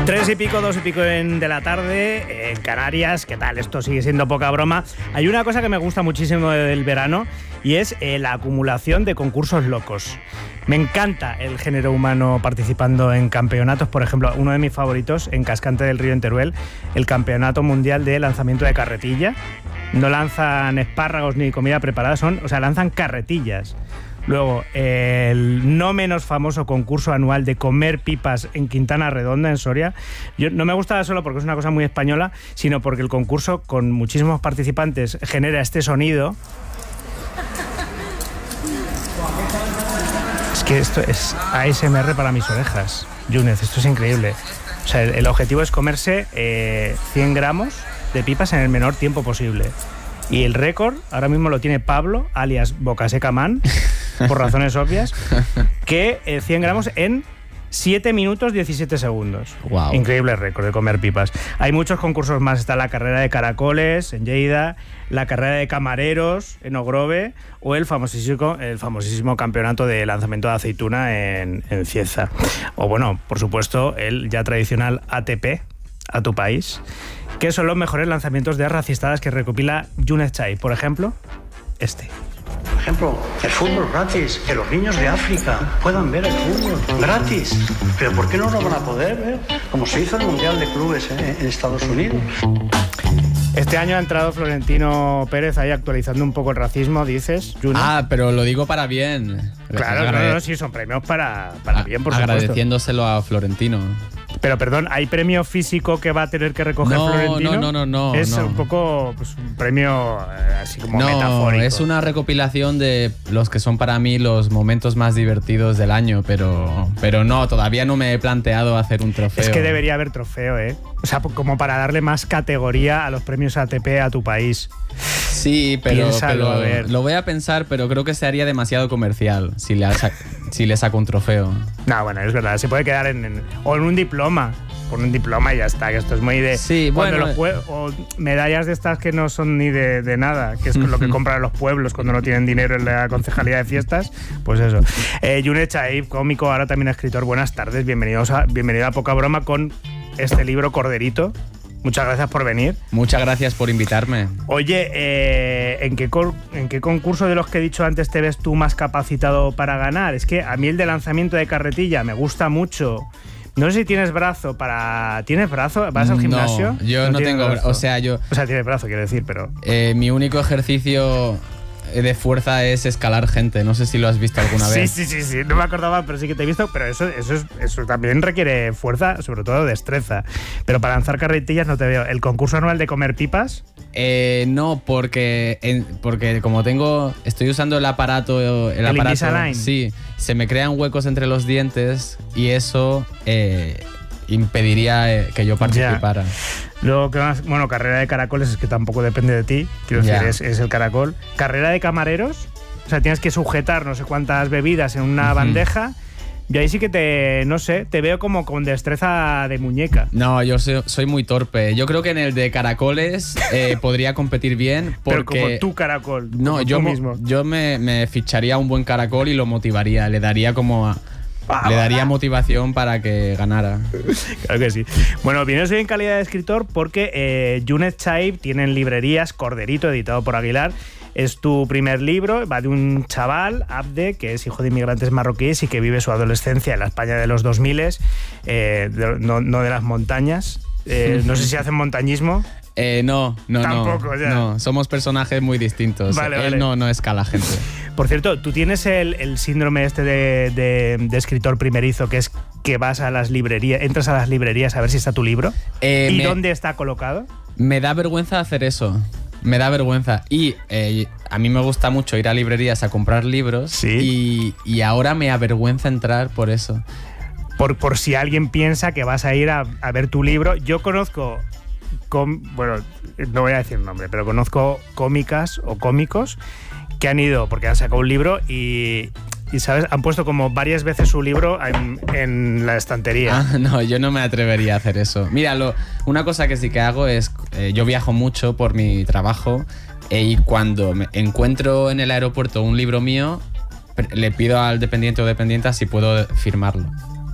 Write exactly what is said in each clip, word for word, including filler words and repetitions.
Tres y pico, dos y pico en, de la tarde en Canarias. ¿Qué tal? Esto sigue siendo poca broma. Hay una cosa que me gusta muchísimo del verano y es eh, la acumulación de concursos locos. Me encanta el género humano participando en campeonatos. Por ejemplo, uno de mis favoritos en Cascante del Río, en Teruel, el Campeonato Mundial de Lanzamiento de Carretilla. No lanzan espárragos ni comida preparada, son, o sea, lanzan carretillas. Luego, el no menos famoso concurso anual de comer pipas en Quintana Redonda, en Soria. Yo, no me gusta solo porque es una cosa muy española, sino porque el concurso, con muchísimos participantes, genera este sonido. Es que esto es A S M R para mis orejas, Yúnez, esto es increíble. O sea, el, el objetivo es comerse eh, cien gramos de pipas en el menor tiempo posible. Y el récord ahora mismo lo tiene Pablo, alias Bocaseca Man, por razones obvias, que eh, cien gramos en siete minutos diecisiete segundos. Wow. Increíble récord de comer pipas. Hay muchos concursos más. Está la carrera de caracoles en Lleida, la carrera de camareros en Ogrove o el famosísimo, el famosísimo campeonato de lanzamiento de aceituna en, en Cieza. O bueno, por supuesto, el ya tradicional A T P, a tu país, que son los mejores lanzamientos de racistadas que recopila Yúnez Chai. Por ejemplo, este. Por ejemplo, el fútbol gratis, que los niños de África puedan ver el fútbol gratis. Pero ¿por qué no lo van a poder ver? Como se hizo el Mundial de Clubes ¿eh? en Estados Unidos. Este año ha entrado Florentino Pérez ahí actualizando un poco el racismo, dices, Yúnez. Ah, pero lo digo para bien. Claro, Agrade- no, no, sí, son premios para, para bien, por supuesto. Agradeciéndoselo a Florentino. Pero perdón, ¿hay premio físico que va a tener que recoger No, Florentino? no, no, no, no, Es no. un poco pues, un premio eh, así como No, metafórico. es una recopilación de los que son para mí los momentos más divertidos del año, pero, pero no, todavía no me he planteado hacer un trofeo. Es que debería haber trofeo, ¿eh? O sea, como para darle más categoría a los premios A T P a tu país. Sí, pero, Piénsalo, pero a ver. lo voy a pensar, pero creo que se haría demasiado comercial si le, sa- si le saco un trofeo. No, bueno, es verdad, se puede quedar en, en- o en un diploma. Con un diploma y ya está, que esto es muy de... Sí, cuando bueno, los pue- o medallas de estas que no son ni de, de nada, que es lo que compran los pueblos cuando no tienen dinero en la concejalía de fiestas, pues eso. Eh, Yúnez Chai, cómico, ahora también escritor, buenas tardes, bienvenidos a, bienvenido a Poca Broma con este libro Corderito. Muchas gracias por venir. Muchas gracias por invitarme. Oye, eh, ¿en, qué cor- ¿en qué concurso de los que he dicho antes te ves tú más capacitado para ganar? Es que a mí el de lanzamiento de carretilla me gusta mucho. No sé si tienes brazo para... ¿Tienes brazo? ¿Vas al gimnasio? No, yo no, tienes tengo... brazo. O sea, yo... O sea, tienes brazo, quiero decir, pero... Eh, mi único ejercicio de fuerza es escalar gente. No sé si lo has visto alguna Sí, vez. sí, sí, sí. No me acordaba, pero sí que te he visto. Pero eso, eso, es, eso también requiere fuerza, sobre todo destreza. Pero para lanzar carretillas no te veo. ¿El concurso anual de comer pipas? Eh, no, porque, en- porque como tengo... Estoy usando el aparato... El, ¿El aparato, Invisalign? Sí. Se me crean huecos entre los dientes y eso eh, impediría eh, que yo participara. Luego, ¿qué más? Bueno, carrera de caracoles es que tampoco depende de ti. Quiero decir, Ya. es, es el caracol. Carrera de camareros. O sea, tienes que sujetar no sé cuántas bebidas en una Ujú. bandeja. Y ahí sí que te, no sé, te veo como con destreza de muñeca. No, yo soy, soy muy torpe. Yo creo que en el de caracoles eh, podría competir bien porque... Pero como tu caracol. No, como yo, tú mo- mismo. yo me, me ficharía un buen caracol y lo motivaría. Le daría como... a- le daría motivación para que ganara. Claro que sí. Bueno, vienes hoy en calidad de escritor porque eh, Yúnez Chai tiene en librerías Corderito, editado por Aguilar. Es tu primer libro, va de un chaval, Abde, que es hijo de inmigrantes marroquíes y que vive su adolescencia en la España de los dos mil, eh, de- no, no de las montañas. Eh, no sé si hacen montañismo. Eh, no, no, Tampoco, no. ya. No, somos personajes muy distintos. Vale, Él vale. no, no escala gente. Por cierto, tú tienes el, el síndrome este de, de- de escritor primerizo, que es que vas a las librerías, entras a las librerías a ver si está tu libro. Eh, ¿Y me- dónde está colocado? Me da vergüenza hacer eso. Me da vergüenza. Y eh, a mí me gusta mucho ir a librerías a comprar libros. Sí. Y, y ahora me avergüenza entrar por eso. Por, por si alguien piensa que vas a ir a, a ver tu libro. Yo conozco, com- bueno, no voy a decir nombre, pero conozco cómicas o cómicos que han ido porque han sacado un libro y, y ¿sabes? Han puesto como varias veces su libro en, en la estantería. Ah, no, yo no me atrevería a hacer eso. Mira, lo, una cosa que sí que hago es, eh, yo viajo mucho por mi trabajo eh, y cuando me encuentro en el aeropuerto un libro mío, pre- le pido al dependiente o dependienta si puedo firmarlo.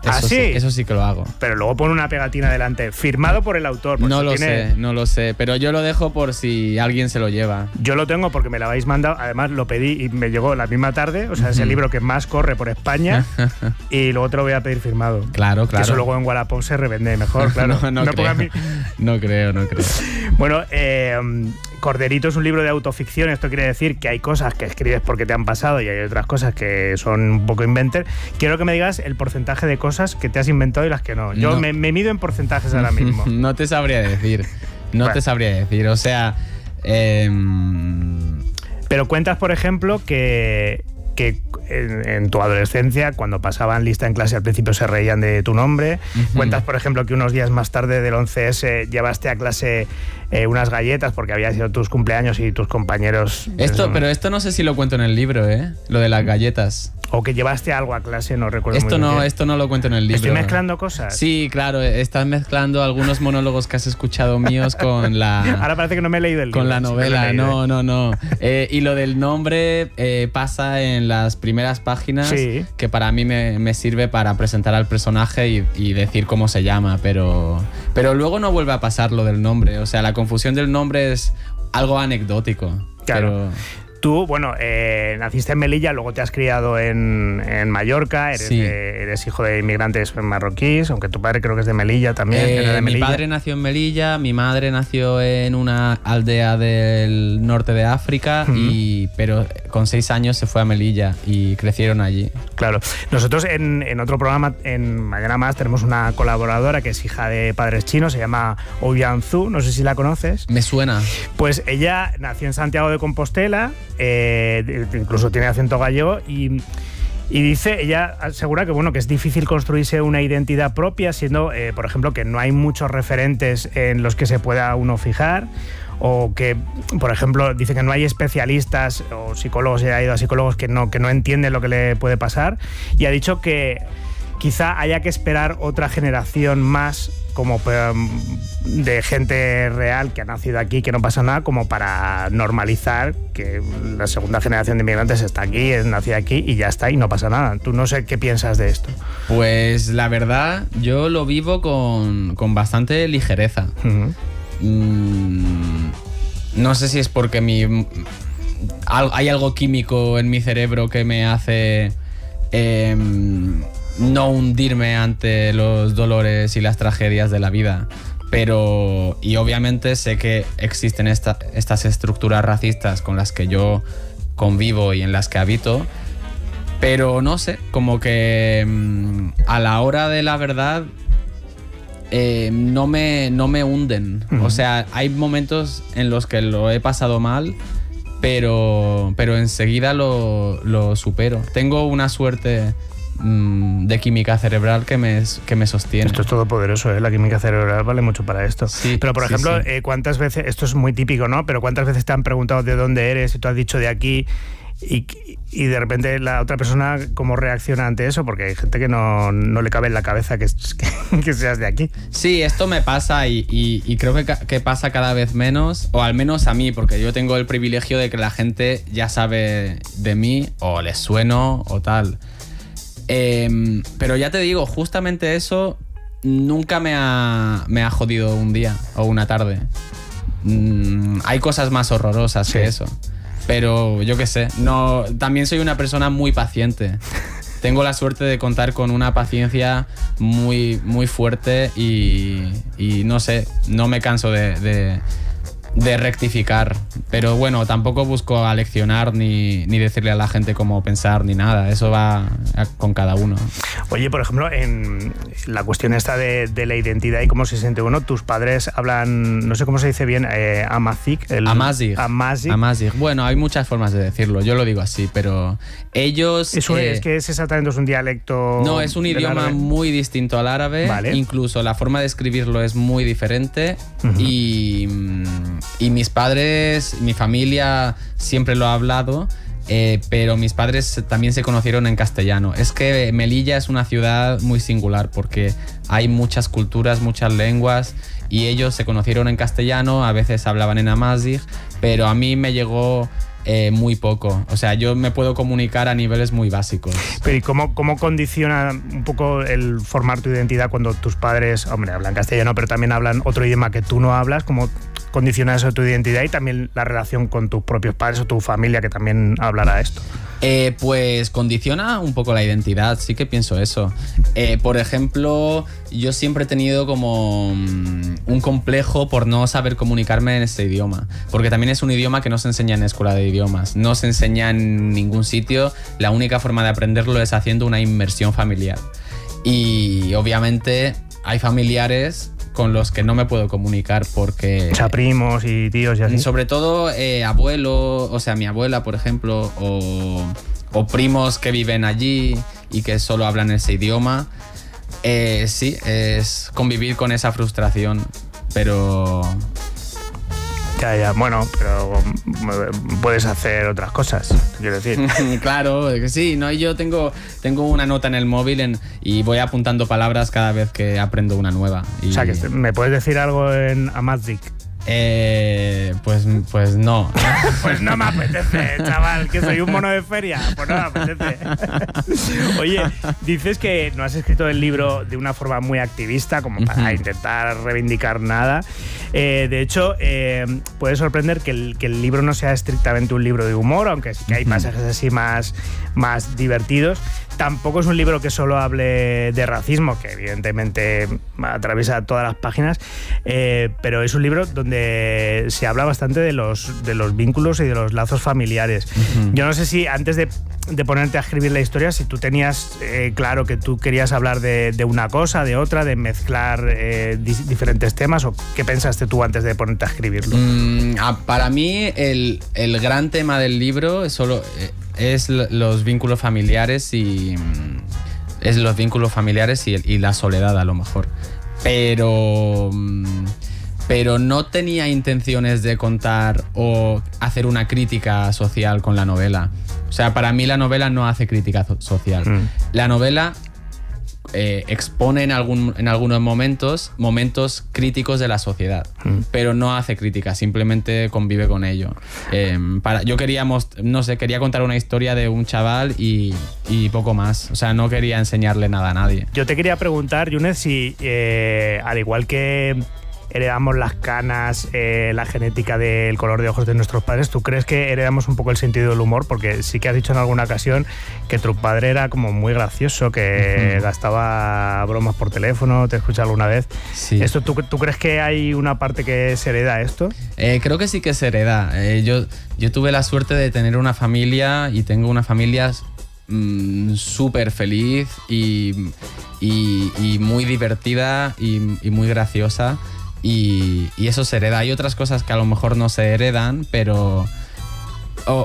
¿Ah, eso sí? Eso sí que lo hago. Pero luego pone una pegatina delante, firmado por el autor. Por No si lo tiene... sé, no lo sé, pero yo lo dejo por si alguien se lo lleva. Yo lo tengo porque me lo habéis mandado, además lo pedí y me llegó la misma tarde, o sea, es el libro que más corre por España y luego te lo voy a pedir firmado. Claro, claro. Que eso luego en Wallapop se revende mejor, claro. no, no, no, creo. A mí. no creo, no creo. Bueno, eh, Corderito es un libro de autoficción, esto quiere decir que hay cosas que escribes porque te han pasado y hay otras cosas que son un poco inventer. Quiero que me digas el porcentaje de cosas que te has inventado y las que no. Yo no. Me, me mido en porcentajes ahora mismo. No te sabría decir, no bueno. te sabría decir, o sea... Eh... Pero cuentas, por ejemplo, que... que en, en tu adolescencia, cuando pasaban lista en clase al principio se reían de tu nombre. Uh-huh. Cuentas, por ejemplo, que unos días más tarde del once ese llevaste a clase eh, unas galletas porque había sido tus cumpleaños y tus compañeros... Esto, pero esto no sé si lo cuento en el libro, ¿eh? Lo de las galletas. O que llevaste algo a clase, no recuerdo esto muy bien. No, esto no lo cuento en el libro. ¿Estoy mezclando cosas? Sí, claro, estás mezclando algunos monólogos que has escuchado míos con la... Ahora parece que no me he leído el libro. Con la novela, no, no, no. Eh, y lo del nombre eh, pasa en las primeras páginas, sí. que para mí me, me sirve para presentar al personaje y, y decir cómo se llama, pero, pero luego no vuelve a pasar lo del nombre. O sea, la confusión del nombre es algo anecdótico. Claro. Pero... Tú, bueno, eh, naciste en Melilla, luego te has criado en, en Mallorca, eres, sí. de, eres hijo de inmigrantes marroquíes, aunque tu padre creo que es de Melilla también. Eh, era de Melilla. Mi padre nació en Melilla, mi madre nació en una aldea del norte de África, uh-huh. y, pero con seis años se fue a Melilla y crecieron allí. Claro. Nosotros en, en otro programa, en Mañana Más, tenemos una colaboradora que es hija de padres chinos, se llama Ouyan Zhu, no sé si la conoces. Me suena. Pues ella nació en Santiago de Compostela, Eh, incluso tiene acento gallego y, y dice, ella asegura que bueno que es difícil construirse una identidad propia siendo, eh, por ejemplo, que no hay muchos referentes en los que se pueda uno fijar, o que, por ejemplo, dice que no hay especialistas o psicólogos, ella ha ido a psicólogos que no, que no entienden lo que le puede pasar, y ha dicho que quizá haya que esperar otra generación más como de gente real que ha nacido aquí, que no pasa nada, como para normalizar que la segunda generación de inmigrantes está aquí, es nacida aquí y ya está, y no pasa nada. Tú no sé qué piensas de esto. Pues la verdad, yo lo vivo con, con bastante ligereza. Uh-huh. Mm, no sé si es porque mi, hay algo químico en mi cerebro que me hace... Eh, no hundirme ante los dolores y las tragedias de la vida, pero y obviamente sé que existen esta, estas estructuras racistas con las que yo convivo y en las que habito, pero no sé, como que mmm, a la hora de la verdad eh, no me, no me hunden. Uh-huh. O sea, hay momentos en los que lo he pasado mal, pero, pero enseguida lo, lo supero. Tengo una suerte de química cerebral que me, que me sostiene. Esto es todopoderoso, ¿eh? La química cerebral vale mucho para esto. Sí, pero, por sí, ejemplo, sí. Eh, ¿cuántas veces, esto es muy típico, ¿no? Pero ¿cuántas veces te han preguntado de dónde eres y tú has dicho de aquí y, y de repente la otra persona cómo reacciona ante eso? Porque hay gente que no, no le cabe en la cabeza que, que, que seas de aquí. Sí, esto me pasa y, y, y creo que, que pasa cada vez menos, o al menos a mí, porque yo tengo el privilegio de que la gente ya sabe de mí, o les sueno, o tal. Eh, pero ya te digo, justamente eso nunca me ha, me ha jodido un día o una tarde. Mm, hay cosas más horrorosas sí. que eso. Pero yo qué sé, no, también soy una persona muy paciente. Tengo la suerte de contar con una paciencia muy, muy fuerte y, y no sé, no me canso de... de de rectificar, pero bueno, tampoco busco aleccionar ni, ni decirle a la gente cómo pensar ni nada, eso va a, con cada uno. Oye, por ejemplo, en la cuestión esta de, de la identidad y cómo se siente uno, tus padres hablan, no sé cómo se dice bien, eh, Amazigh. El, Amazigh. Amazigh. Amazigh. Bueno, hay muchas formas de decirlo, yo lo digo así, pero ellos... Eso eh, es que es exactamente es un dialecto... No, es un idioma árabe. Muy distinto al árabe, vale. Incluso la forma de escribirlo es muy diferente. Uh-huh. y... Y mis padres, mi familia siempre lo ha hablado, eh, pero mis padres también se conocieron en castellano. Es que Melilla es una ciudad muy singular porque hay muchas culturas, muchas lenguas y ellos se conocieron en castellano, a veces hablaban en Amazigh, pero a mí me llegó eh, muy poco. O sea, yo me puedo comunicar a niveles muy básicos. Pero ¿y cómo, cómo condiciona un poco el formar tu identidad cuando tus padres, hombre, hablan castellano, pero también hablan otro idioma que tú no hablas? ¿Cómo condiciona eso tu identidad y también la relación con tus propios padres o tu familia que también hablará esto? Eh, pues condiciona un poco la identidad, sí que pienso eso. Eh, por ejemplo, yo siempre he tenido como um, un complejo por no saber comunicarme en este idioma, porque también es un idioma que no se enseña en escuela de idiomas, no se enseña en ningún sitio, la única forma de aprenderlo es haciendo una inmersión familiar. Y obviamente hay familiares con los que no me puedo comunicar porque... O sea, primos y tíos y así. Sobre todo eh, abuelo, o sea, mi abuela, por ejemplo, o, o primos que viven allí y que solo hablan ese idioma. Eh, sí, es convivir con esa frustración, pero... Ya, ya, bueno, pero puedes hacer otras cosas, quiero decir. Claro, que sí, no, yo tengo, tengo una nota en el móvil en, y voy apuntando palabras cada vez que aprendo una nueva. Y, o sea, que ¿me puedes decir algo en Amazigh? Eh, pues, pues no. Pues no me apetece, chaval, que soy un mono de feria. Pues no me apetece. Oye, dices que no has escrito el libro de una forma muy activista, como para uh-huh. intentar reivindicar nada. Eh, de hecho, eh, puede sorprender que el, que el libro no sea estrictamente un libro de humor, aunque sí que hay pasajes así más, más divertidos. Tampoco es un libro que solo hable de racismo, que evidentemente atraviesa todas las páginas, eh, pero es un libro donde se habla bastante de los, de los vínculos y de los lazos familiares. Uh-huh. Yo no sé si antes de, de ponerte a escribir la historia, si tú tenías eh, claro que tú querías hablar de, de una cosa, de otra, de mezclar eh, di- diferentes temas, o qué pensaste tú antes de ponerte a escribirlo. Mm, para mí el, el gran tema del libro es solo... Eh, es los vínculos familiares y es los vínculos familiares y, y la soledad a lo mejor, pero pero no tenía intenciones de contar o hacer una crítica social con la novela. O sea, para mí la novela no hace crítica social. Mm. La novela eh, expone en, algún, en algunos momentos momentos críticos de la sociedad, mm. pero no hace crítica, simplemente convive con ello. Eh, para, yo quería, most- no sé, quería contar una historia de un chaval y, y poco más. O sea, no quería enseñarle nada a nadie. Yo te quería preguntar, Younes, si eh, al igual que heredamos las canas, eh, la genética del color de ojos de nuestros padres, ¿tú crees que heredamos un poco el sentido del humor? Porque sí que has dicho en alguna ocasión que tu padre era como muy gracioso, que uh-huh. gastaba bromas por teléfono, ¿te he escuchado alguna vez? Sí. ¿Esto, ¿tú, ¿Tú crees que hay una parte que se hereda esto? Eh, creo que sí que se hereda. Eh, yo, yo tuve la suerte de tener una familia y tengo una familia mmm, súper feliz y, y, y muy divertida y, y muy graciosa. Y, y eso se hereda. Hay otras cosas que a lo mejor no se heredan, pero... Oh,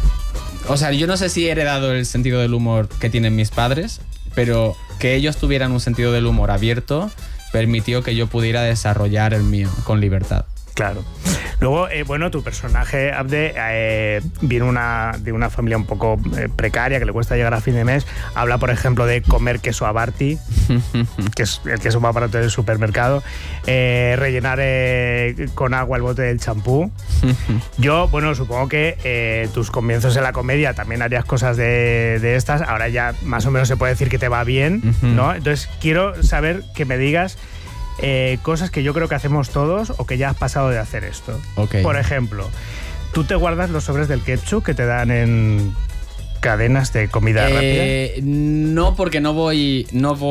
o sea, yo no sé si he heredado el sentido del humor que tienen mis padres, pero que ellos tuvieran un sentido del humor abierto permitió que yo pudiera desarrollar el mío con libertad. Claro. Luego, eh, bueno, tu personaje, Abde, eh, viene una, de una familia un poco eh, precaria, que le cuesta llegar a fin de mes. Habla, por ejemplo, de comer queso Abarty, que es el queso más barato del supermercado, eh, rellenar eh, con agua el bote del champú. Yo, bueno, supongo que eh, tus comienzos en la comedia también harías cosas de, de estas. Ahora ya más o menos se puede decir que te va bien, ¿no? Entonces, quiero saber que me digas Eh, cosas que yo creo que hacemos todos o que ya has pasado de hacer esto. Okay. Por ejemplo, ¿tú te guardas los sobres del ketchup que te dan en cadenas de comida eh, rápida? No, porque no voy, no voy